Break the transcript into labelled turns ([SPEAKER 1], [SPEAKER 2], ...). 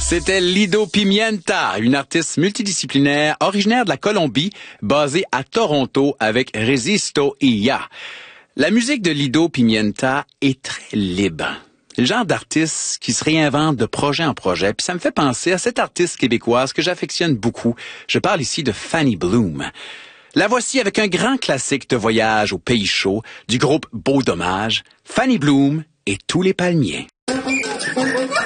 [SPEAKER 1] C'était Lido Pimienta, une artiste multidisciplinaire originaire de la Colombie, basée à Toronto avec Resisto IA. La musique de Lido Pimienta est très libre. Le genre d'artiste qui se réinvente de projet en projet, puis ça me fait penser à cette artiste québécoise que j'affectionne beaucoup. Je parle ici de Fanny Bloom. La voici avec un grand classique de voyage au pays chaud du groupe Beau Dommage, Fanny Bloom et tous les palmiers.